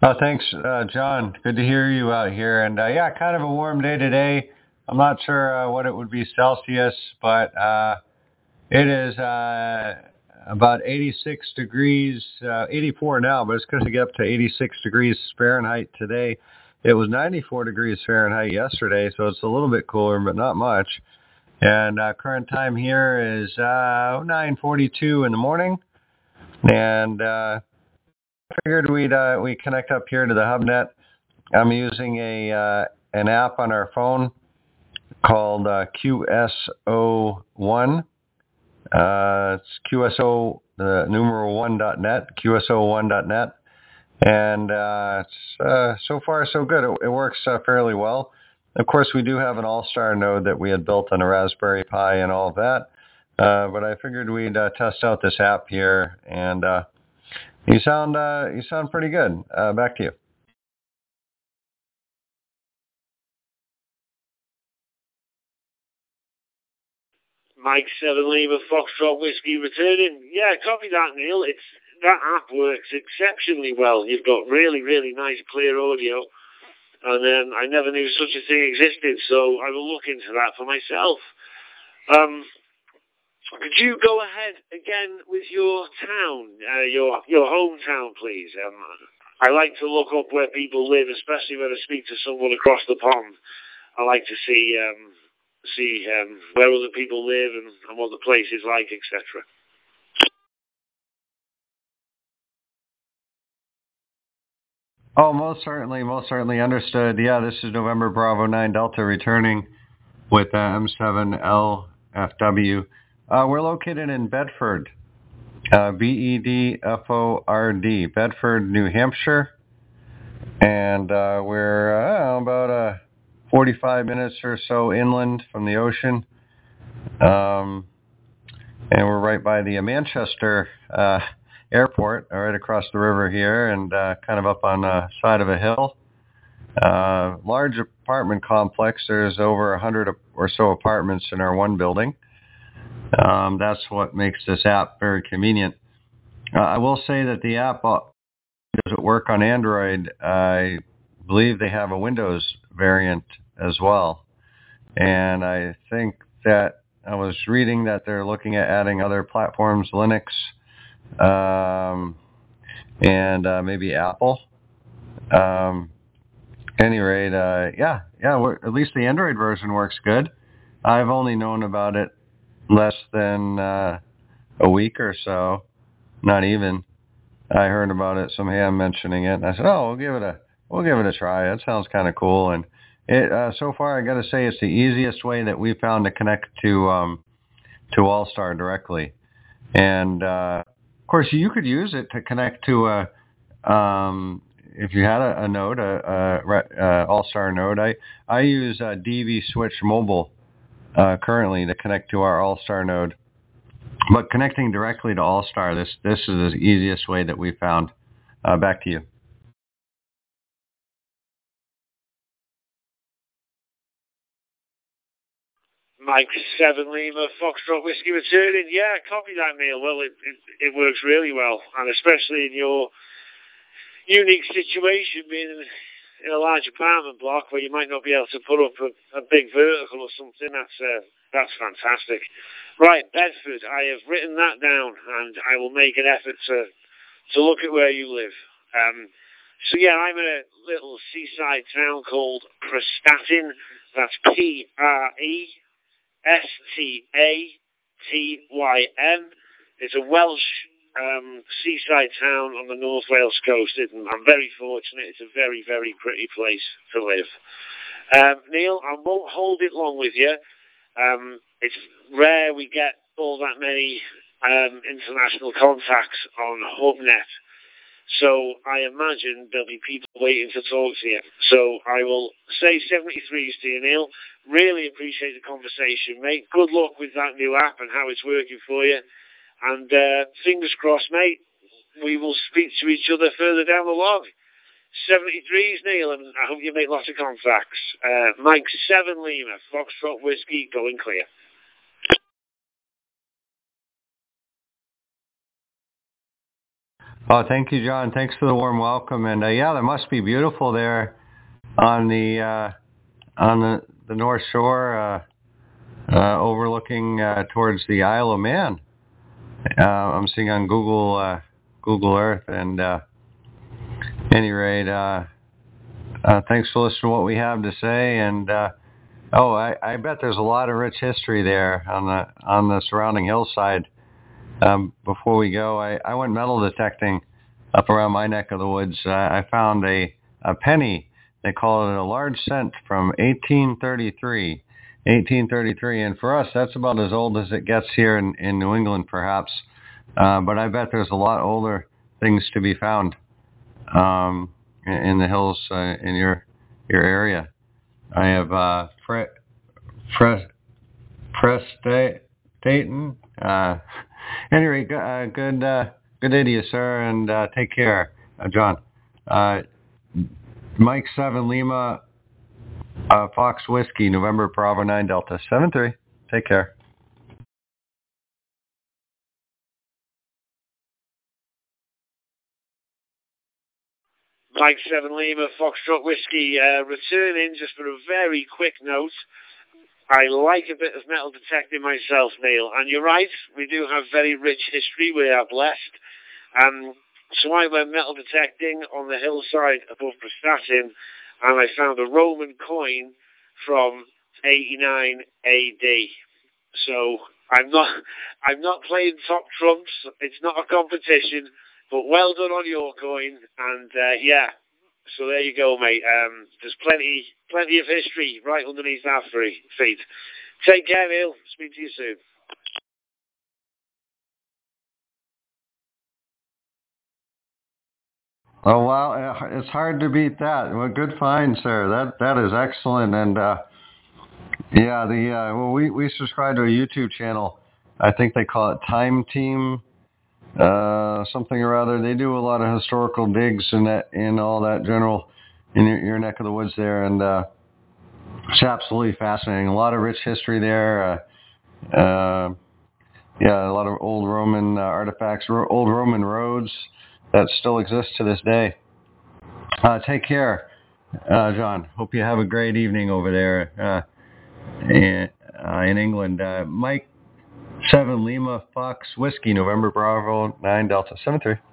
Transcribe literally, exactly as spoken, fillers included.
Oh, thanks, uh, John. Good to hear you out here. And uh, yeah, kind of a warm day today. I'm not sure uh, what it would be Celsius, but uh, it is uh, about eighty-six degrees, uh, eighty-four now, but it's going to get up to eighty-six degrees Fahrenheit today. It was ninety-four degrees Fahrenheit yesterday, so it's a little bit cooler, but not much. And uh, current time here is uh, nine forty-two in the morning, and uh, figured we'd uh, we connect up here to the HubNet. I'm using a uh, an app on our phone called uh, Q S O one. Uh, it's Q S O the numeral one dot net, Q S O one dot net, and uh, it's, uh, so far so good. It, it works uh, fairly well. Of course, we do have an All-Star node that we had built on a Raspberry Pi and all of that, uh, but I figured we'd uh, test out this app here, and uh, you sound uh, you sound pretty good. Uh, back to you. Mike seven Lima Foxtrot Whiskey returning. Yeah, copy that, Neil. It's that app works exceptionally well. You've got really, really nice, clear audio, and um, I never knew such a thing existed. So I will look into that for myself. Um, could you go ahead again with your town, uh, your your hometown, please? Um, I like to look up where people live, especially when I speak to someone across the pond. I like to see. Um, see um, where other people live and, and what the place is like, et cetera. Oh, most certainly, most certainly understood. Yeah, this is November Bravo nine Delta returning with uh, M seven L F W. Uh, we're located in Bedford, uh, B E D F O R D, Bedford, New Hampshire, and uh, we're uh, about uh, forty-five minutes or so inland from the ocean. Um, and we're right by the Manchester uh, airport, right across the river here, and uh, kind of up on the side of a hill. Uh, large apartment complex. There's over a hundred or so apartments in our one building. Um, that's what makes this app very convenient. Uh, I will say that the app uh, does it work on Android. I believe they have a Windows variant as well, and I think that I was reading that they're looking at adding other platforms, Linux, um, and uh, maybe Apple. Um, any rate, uh, yeah, yeah. At least the Android version works good. I've only known about it less than uh, a week or so, not even. I heard about it, some ham mentioning it, and I said, "Oh, we'll give it a we'll give it a try. That sounds kind of cool." And it uh, so far, I got to say, it's the easiest way that we found to connect to um, to All-Star directly. And uh, of course, you could use it to connect to a um, if you had a, a node, a, a, a All-Star node. I I use uh, D V Switch Mobile uh, currently to connect to our All-Star node. But connecting directly to All-Star, this this is the easiest way that we found. Uh, back to you. Mike seven Lima Foxtrot Whiskey returning. Yeah, copy that, Neil. Well, it, it, it works really well, and especially in your unique situation, being in, in a large apartment block where you might not be able to put up a, a big vertical or something. That's uh, that's fantastic. Right, Bedford. I have written that down, and I will make an effort to to look at where you live. Um, so yeah, I'm in a little seaside town called Prestatyn. That's P R E S T A T Y N. It's a Welsh um, seaside town on the North Wales coast. And I'm very fortunate. It's a very, very pretty place to live. Um, Neil, I won't hold it long with you. Um, it's rare we get all that many um, international contacts on HubNet. So I imagine there'll be people waiting to talk to you. So I will say seventy-threes to you, Neil. Really appreciate the conversation, mate. Good luck with that new app and how it's working for you. And uh, fingers crossed, mate, we will speak to each other further down the log. seventy-threes, Neil, and I hope you make lots of contacts. Uh, Mike seven Lima, Foxtrot Whiskey, going clear. Oh, thank you, John. Thanks for the warm welcome. And uh, yeah, it must be beautiful there on the uh, on the, the North Shore, uh, uh, overlooking uh, towards the Isle of Man. Uh, I'm seeing on Google uh, Google Earth. And uh, at any rate, uh, uh, thanks for listening to what we have to say. And uh, oh, I, I bet there's a lot of rich history there on the on the surrounding hillside. Um, before we go, I, I went metal detecting up around my neck of the woods. Uh, I found a, a penny. They call it a large cent from eighteen thirty-three. eighteen thirty-three, and for us, that's about as old as it gets here in, in New England, perhaps. Uh, but I bet there's a lot older things to be found um, in, in the hills uh, in your your area. I have uh, Fre Fre Prestaten. Uh, anyway, uh, good uh, good day to you, sir, and uh, take care, uh, John. Uh, Mike seven Lima uh, Fox Whiskey, November Bravo nine Delta seven three. Take care. Mike seven Lima Foxtrot Whiskey, uh, returning just for a very quick note. I like a bit of metal detecting myself, Neil, and you're right, we do have very rich history, we are blessed. Um, so I went metal detecting on the hillside above Prestaten, and I found a Roman coin from eighty-nine A D. So I'm not, I'm not playing top trumps, it's not a competition, but well done on your coin, and uh, yeah, so there you go, mate. Um, there's plenty, plenty of history right underneath our feet. Take care, Neil. Speak to you soon. Oh wow, it's hard to beat that. Well, good find, sir. That that is excellent. And uh, yeah, the uh, well, we we subscribe to a YouTube channel. I think they call it Time Team, uh, something or other. They do a lot of historical digs and that in all that general in your, your neck of the woods there, and uh, it's absolutely fascinating. A lot of rich history there. Uh, uh, yeah, a lot of old Roman uh, artifacts, ro- old Roman roads that still exist to this day. Uh, take care, uh, John. Hope you have a great evening over there uh, in, uh, in England. Uh, Mike seven Lima Fox Whiskey, November Bravo nine Delta seven three.